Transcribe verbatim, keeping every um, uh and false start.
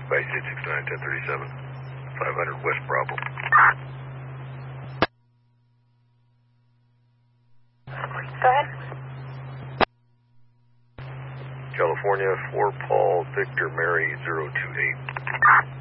By six six nine, ten thirty-seven, five hundred West Bravo. Go ahead. California, four Paul Victor Mary zero two eight.